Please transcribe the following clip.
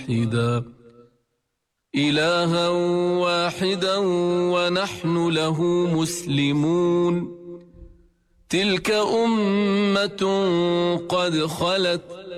واحدا إلها واحدا ونحن له مسلمون. تلك أمة قد خلت